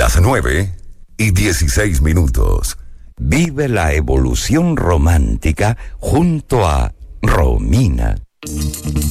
Las 9:16. Vive la evolución romántica junto a Romina.